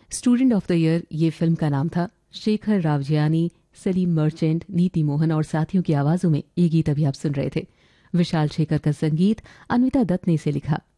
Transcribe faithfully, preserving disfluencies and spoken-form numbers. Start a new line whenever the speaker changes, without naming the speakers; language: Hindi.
स्टूडेंट ऑफ द ईयर ये फिल्म का नाम था। शेखर रावजियानी, सलीम मर्चेंट, नीति मोहन और साथियों की आवाजों में ये गीत अभी आप सुन रहे थे। विशाल शेखर का संगीत, अन्विता दत्त ने इसे लिखा।